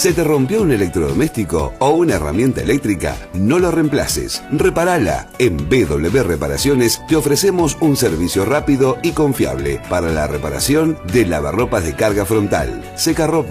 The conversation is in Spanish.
¿Se te rompió un electrodoméstico o una herramienta eléctrica? No lo reemplaces, reparala. En BW Reparaciones te ofrecemos un servicio rápido y confiable para la reparación de lavarropas de carga frontal, secarropa,